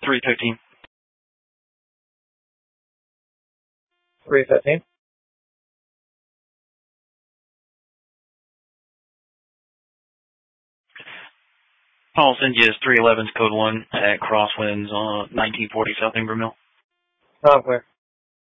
315. 315. Paul send you is 311's code 1 at Crosswinds on 1940 South Inver Mill. Oh, clear.